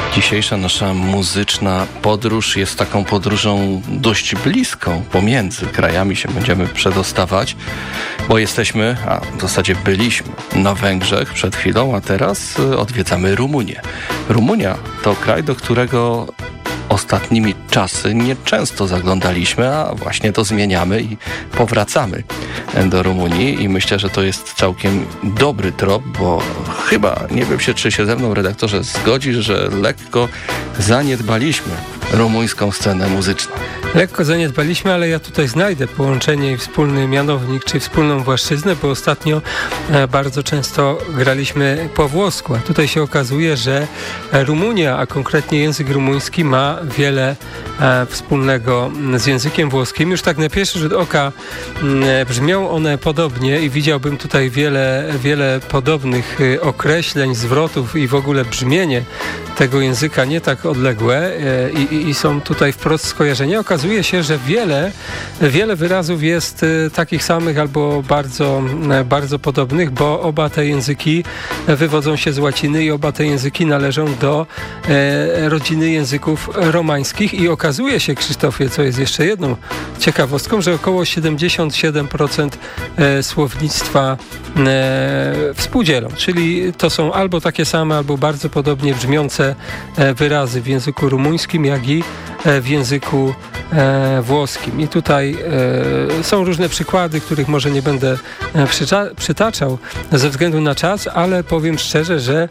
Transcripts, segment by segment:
Dzisiejsza nasza muzyczna podróż jest taką podróżą dość bliską. Pomiędzy krajami się będziemy przedostawać, bo jesteśmy, a w zasadzie byliśmy na Węgrzech przed chwilą, a teraz odwiedzamy Rumunię. Rumunia to kraj, do którego ostatnimi czasy nieczęsto zaglądaliśmy, a właśnie to zmieniamy i powracamy do Rumunii i myślę, że to jest całkiem dobry trop, bo chyba, nie wiem czy się ze mną redaktorze zgodzisz, że lekko zaniedbaliśmy rumuńską scenę muzyczną. Lekko zaniedbaliśmy, ale ja tutaj znajdę połączenie i wspólny mianownik, czy wspólną właszczyznę, bo ostatnio bardzo często graliśmy po włosku, a tutaj się okazuje, że Rumunia, a konkretnie język rumuński ma wiele wspólnego z językiem włoskim. Już tak na pierwszy rzut oka brzmią one podobnie i widziałbym tutaj wiele podobnych określeń, zwrotów i w ogóle brzmienie tego języka nie tak odległe i są tutaj wprost skojarzenia. Okazuje się, że wiele wyrazów jest takich samych albo bardzo podobnych, bo oba te języki wywodzą się z łaciny i oba te języki należą do rodziny języków romańskich i okazuje się, Krzysztofie, co jest jeszcze jedną ciekawostką, że około 77% słownictwa współdzielą, czyli to są albo takie same, albo bardzo podobnie brzmiące wyrazy w języku rumuńskim, jak i w języku włoskim. I tutaj są różne przykłady, których może nie będę przytaczał ze względu na czas, ale powiem szczerze, że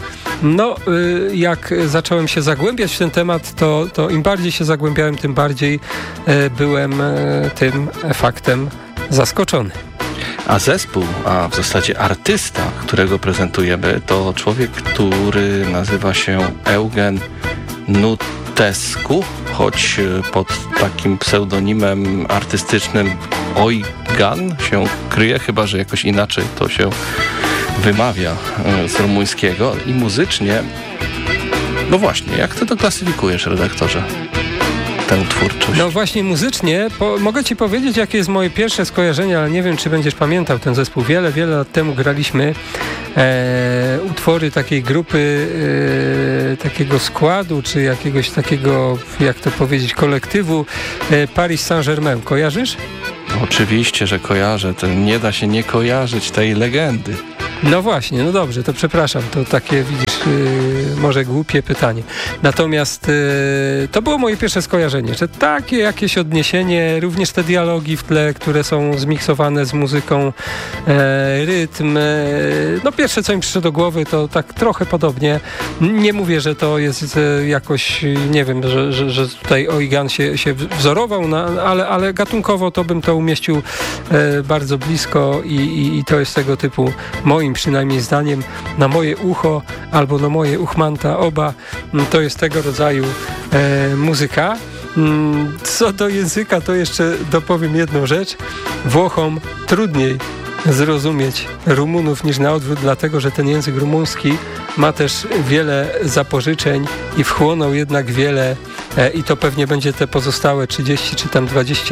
jak zacząłem się zagłębiać w ten temat, to im bardziej się zagłębiałem, tym bardziej byłem tym faktem zaskoczony. A zespół, a w zasadzie artysta, którego prezentujemy, to człowiek, który nazywa się Eugen Nutescu, choć pod takim pseudonimem artystycznym Eugen się kryje, chyba że jakoś inaczej to się wymawia z rumuńskiego i muzycznie. No właśnie, jak ty to klasyfikujesz, redaktorze? Tę twórczość. No właśnie muzycznie, mogę ci powiedzieć, jakie jest moje pierwsze skojarzenie, ale nie wiem, czy będziesz pamiętał ten zespół. Wiele lat temu graliśmy utwory takiej grupy, takiego składu, czy jakiegoś takiego, jak to powiedzieć, kolektywu Paris Saint-Germain. Kojarzysz? Oczywiście, że kojarzę. To nie da się nie kojarzyć tej legendy. No właśnie, no dobrze, to przepraszam, to takie, widzisz, może głupie pytanie. Natomiast to było moje pierwsze skojarzenie, że takie jakieś odniesienie, również te dialogi w tle, które są zmiksowane z muzyką, rytm. No pierwsze, co mi przyszło do głowy, to tak trochę podobnie. Nie mówię, że to jest jakoś, nie wiem, że tutaj Eugen się wzorował, ale gatunkowo to bym to umieścił bardzo blisko i to jest tego typu, moim przynajmniej zdaniem, na moje ucho albo na moje uchmanta, oba to jest tego rodzaju muzyka. Co do języka, to jeszcze dopowiem jedną rzecz. Włochom trudniej zrozumieć Rumunów niż na odwrót, dlatego że ten język rumuński ma też wiele zapożyczeń i wchłonął jednak wiele i to pewnie będzie te pozostałe 30 czy tam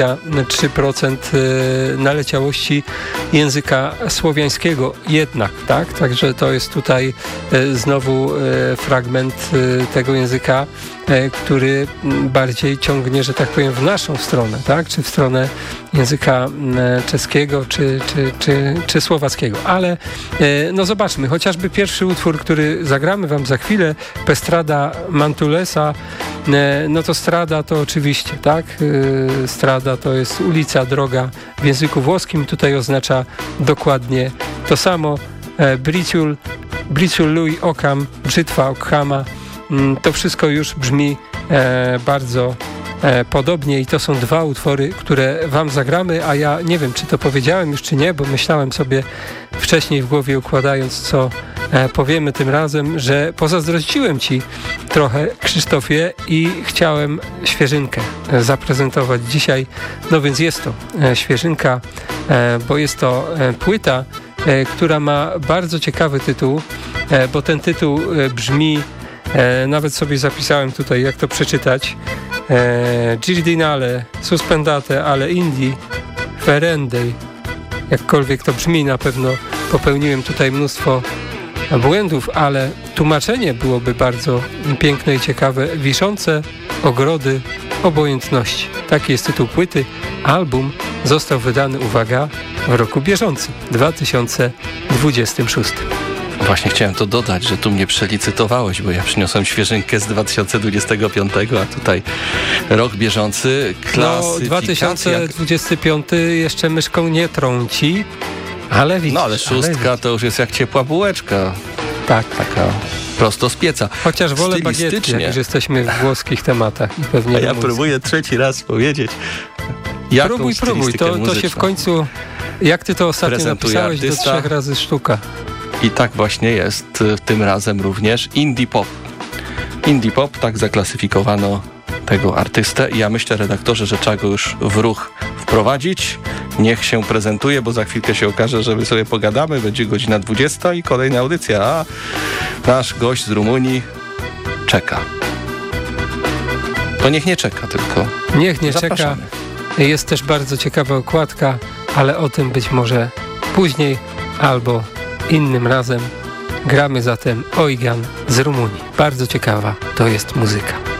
23% naleciałości języka słowiańskiego jednak, tak? Także to jest tutaj znowu fragment tego języka, który bardziej ciągnie, że tak powiem, w naszą stronę, tak? Czy w stronę języka czeskiego, czy słowackiego. Ale no zobaczmy, chociażby pierwszy utwór, który zagramy wam za chwilę, Pestrada Mantulesa, no to strada to oczywiście, tak? Strada to jest ulica, droga w języku włoskim, tutaj oznacza dokładnie to samo. Briciul lui okam, brzytwa okhama, to wszystko już brzmi bardzo podobnie i to są dwa utwory, które wam zagramy, a ja nie wiem, czy to powiedziałem już, czy nie, bo myślałem sobie wcześniej w głowie, układając, co powiemy tym razem, że pozazdrościłem ci trochę, Krzysztofie, i chciałem świeżynkę zaprezentować dzisiaj. No więc jest to świeżynka, bo jest to płyta, która ma bardzo ciekawy tytuł, bo ten tytuł brzmi, nawet sobie zapisałem tutaj, jak to przeczytać, Girdinale, Suspendate, ale Indii, Ferendej. Jakkolwiek to brzmi, na pewno popełniłem tutaj mnóstwo błędów, ale tłumaczenie byłoby bardzo piękne i ciekawe. Wiszące ogrody obojętności. Taki jest tytuł płyty. Album został wydany, uwaga, w roku bieżącym, 2026. Właśnie chciałem to dodać, że tu mnie przelicytowałeś, bo ja przyniosłem świeżynkę z 2025, a tutaj rok bieżący, klasyfikacja. No, 2025 jeszcze myszką nie trąci, ale widzisz. No ale szóstka to już jest jak ciepła bułeczka. Tak. Taka prosto z pieca. Chociaż wolę bagietki, jak już jesteśmy w włoskich tematach. I pewnie a ja próbuję trzeci raz powiedzieć. Próbuj, to się w końcu, jak ty to ostatnio napisałeś, artysta. Do 3 razy sztuka. I tak właśnie jest tym razem również indie pop. Indie pop, tak zaklasyfikowano tego artystę i ja myślę, redaktorze, że trzeba go już w ruch wprowadzić. Niech się prezentuje, bo za chwilkę się okaże, że my sobie pogadamy, będzie godzina 20 i kolejna audycja, a nasz gość z Rumunii czeka. To niech nie czeka, tylko niech nie zapraszamy. Czeka. Jest też bardzo ciekawa okładka, ale o tym być może później albo innym razem. Gramy zatem Oigan z Rumunii. Bardzo ciekawa to jest muzyka.